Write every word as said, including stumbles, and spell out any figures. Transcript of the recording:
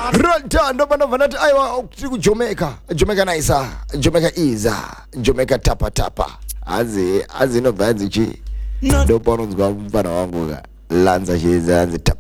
Ranta ndo bana vanati aiwa ku Jamaica. Jamaica naisa. Jamaica iza. Jamaica tapa tapa. Azi azi no banzi chi. Ndo pano zwa mfana wangu ga. Lanza chiza anzi tapa.